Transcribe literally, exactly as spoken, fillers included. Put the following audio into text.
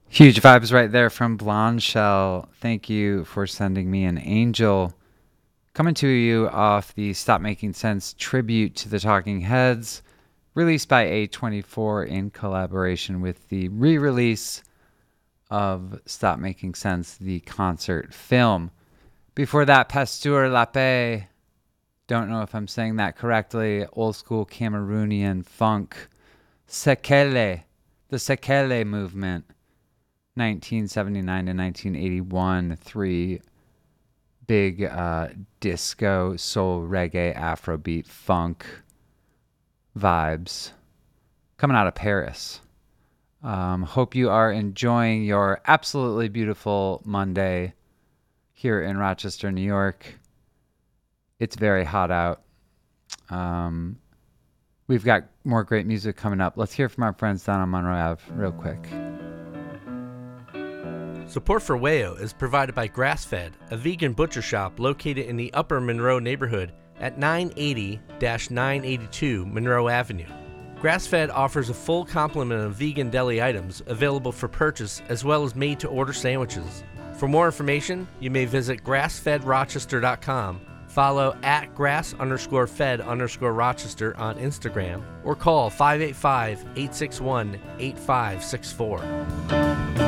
Huge vibes right there from Blonde Shell. Thank you for sending me an angel. Coming to you off the Stop Making Sense tribute to the Talking Heads, released by A twenty-four in collaboration with the re-release of Stop Making Sense, the concert film. Before that, Pasteur Lape. Don't know if I'm saying that correctly. Old school Cameroonian funk. Sekele. The Sekele movement. nineteen seventy-nine to nineteen eighty-one. Three big uh, disco, soul, reggae, Afrobeat, funk vibes coming out of Paris. Um, hope you are enjoying your absolutely beautiful Monday here in Rochester, New York. It's very hot out. Um, we've got more great music coming up. Let's hear from our friends down on Monroe Ave real quick. Support for Wayo is provided by Grass-Fed, a vegan butcher shop located in the Upper Monroe neighborhood at nine eighty to nine eighty-two Monroe Avenue. Grass-Fed offers a full complement of vegan deli items available for purchase as well as made-to-order sandwiches. For more information, you may visit grass fed rochester dot com, follow at grass underscore fed underscore Rochester on Instagram, or call five eight five, eight six one, eight five six four.